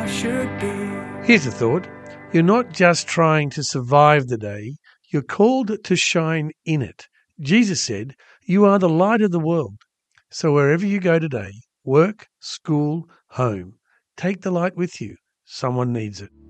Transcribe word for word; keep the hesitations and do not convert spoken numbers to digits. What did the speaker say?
I should be. Here's a thought. You're not just trying to survive the day, you're called to shine in it. Jesus said, "You are the light of the world." So wherever you go today, work, school, home, take the light with you. Someone needs it.